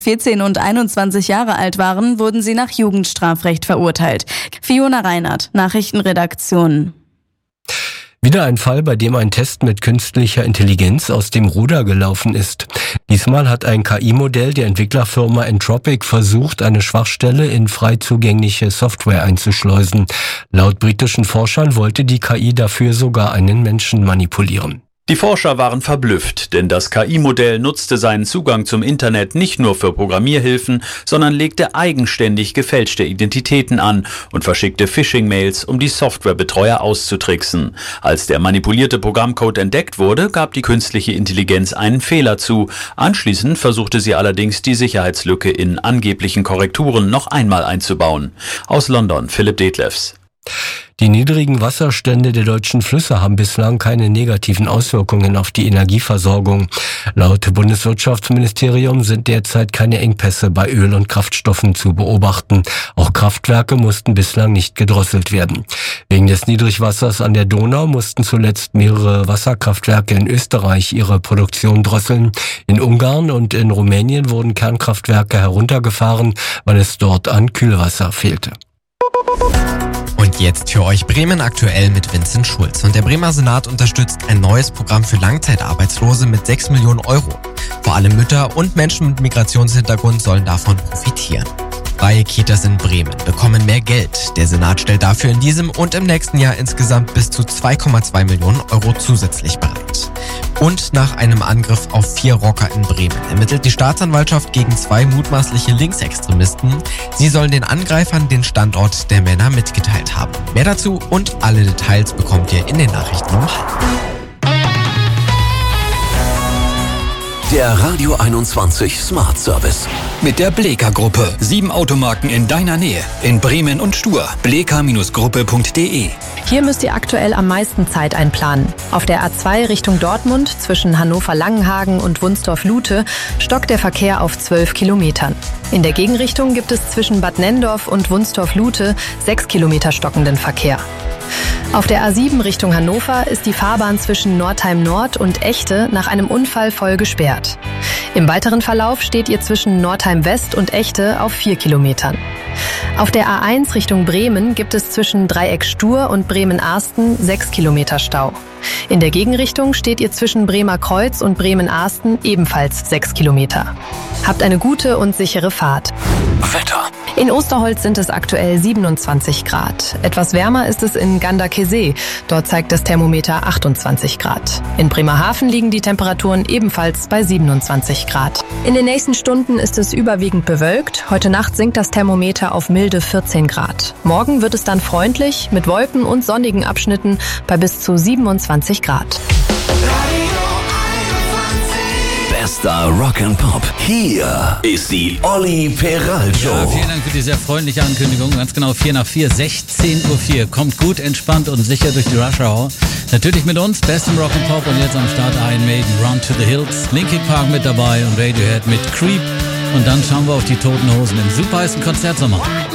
14 und 21 Jahre alt waren, wurden sie nach Jugendstrafrecht verurteilt. Fiona Reinhardt, Nachrichtenredaktion. Wieder ein Fall, bei dem ein Test mit künstlicher Intelligenz aus dem Ruder gelaufen ist. Diesmal hat ein KI-Modell der Entwicklerfirma Anthropic versucht, eine Schwachstelle in frei zugängliche Software einzuschleusen. Laut britischen Forschern wollte die KI dafür sogar einen Menschen manipulieren. Die Forscher waren verblüfft, denn das KI-Modell nutzte seinen Zugang zum Internet nicht nur für Programmierhilfen, sondern legte eigenständig gefälschte Identitäten an und verschickte Phishing-Mails, um die Softwarebetreuer auszutricksen. Als der manipulierte Programmcode entdeckt wurde, gab die künstliche Intelligenz einen Fehler zu. Anschließend versuchte sie allerdings, die Sicherheitslücke in angeblichen Korrekturen noch einmal einzubauen. Aus London, Philipp Detlefs. Die niedrigen Wasserstände der deutschen Flüsse haben bislang keine negativen Auswirkungen auf die Energieversorgung. Laut Bundeswirtschaftsministerium sind derzeit keine Engpässe bei Öl- und Kraftstoffen zu beobachten. Auch Kraftwerke mussten bislang nicht gedrosselt werden. Wegen des Niedrigwassers an der Donau mussten zuletzt mehrere Wasserkraftwerke in Österreich ihre Produktion drosseln. In Ungarn und in Rumänien wurden Kernkraftwerke heruntergefahren, weil es dort an Kühlwasser fehlte. Und jetzt für euch Bremen aktuell mit Vincent Schulz. Und der Bremer Senat unterstützt ein neues Programm für Langzeitarbeitslose mit 6 Millionen Euro. Vor allem Mütter und Menschen mit Migrationshintergrund sollen davon profitieren. Freie Kitas in Bremen bekommen mehr Geld. Der Senat stellt dafür in diesem und im nächsten Jahr insgesamt bis zu 2,2 Millionen Euro zusätzlich bereit. Und nach einem Angriff auf 4 Rocker in Bremen ermittelt die Staatsanwaltschaft gegen 2 mutmaßliche Linksextremisten. Sie sollen den Angreifern den Standort der Männer mitgeteilt haben. Mehr dazu und alle Details bekommt ihr in den Nachrichten um 12:30. Der Radio 21 Smart Service. Mit der Bleka-Gruppe. 7 Automarken in deiner Nähe. In Bremen und Stur. bleka-gruppe.de. Hier müsst ihr aktuell am meisten Zeit einplanen. Auf der A2 Richtung Dortmund zwischen Hannover-Langenhagen und Wunstorf-Lute stockt der Verkehr auf 12 Kilometern. In der Gegenrichtung gibt es zwischen Bad Nenndorf und Wunstorf-Lute 6 Kilometer stockenden Verkehr. Auf der A7 Richtung Hannover ist die Fahrbahn zwischen Northeim Nord und Echte nach einem Unfall voll gesperrt. Im weiteren Verlauf steht ihr zwischen Northeim West und Echte auf 4 Kilometern. Auf der A1 Richtung Bremen gibt es zwischen Dreieck Stur und Bremen-Arsten 6 Kilometer Stau. In der Gegenrichtung steht ihr zwischen Bremer Kreuz und Bremen-Arsten ebenfalls 6 Kilometer. Habt eine gute und sichere Fahrt. Wetter. In Osterholz sind es aktuell 27 Grad. Etwas wärmer ist es in Ganderkesee. Dort zeigt das Thermometer 28 Grad. In Bremerhaven liegen die Temperaturen ebenfalls bei 27 Grad. In den nächsten Stunden ist es überwiegend bewölkt. Heute Nacht sinkt das Thermometer auf milde 14 Grad. Morgen wird es dann freundlich mit Wolken und sonnigen Abschnitten bei bis zu 27 Grad. Bester Rock'n'Pop. Hier ist die Olli Peral Show. Ja, vielen Dank für die sehr freundliche Ankündigung. Ganz genau 4:04, 16:04. Kommt gut, entspannt und sicher durch die Rush Hour. Natürlich mit uns, bestem Rock'n'Pop und jetzt am Start Iron Maiden, Run to the Hills, Linkin Park mit dabei und Radiohead mit Creep. Und dann schauen wir auf die Toten Hosen im super heißen Konzertsommer.